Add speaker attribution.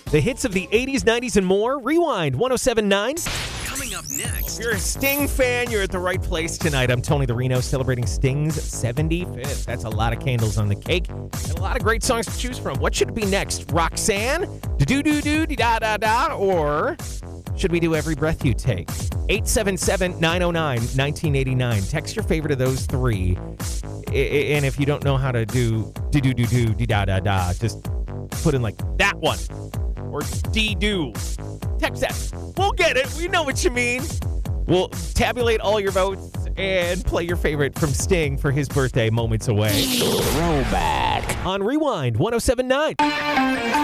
Speaker 1: The hits of the 80s, 90s, and more. Rewind 1079.
Speaker 2: Coming up next.
Speaker 1: If you're a Sting fan, you're at the right place tonight. I'm Tony the Reno, celebrating Sting's 75th. That's a lot of candles on the cake and a lot of great songs to choose from. What should it be next? Roxanne? Do-do-do-do-da-da-da? Or should we do Every Breath You Take? 877-909-1989. Text your favorite of those three. And if you don't know how to do do-do-do-do-da-da-da, just put in like that one. Or D-do. Text that. We'll get it. We know what you mean. We'll tabulate all your votes and play your favorite from Sting for his birthday moments away.
Speaker 3: Throwback.
Speaker 1: On Rewind 1079.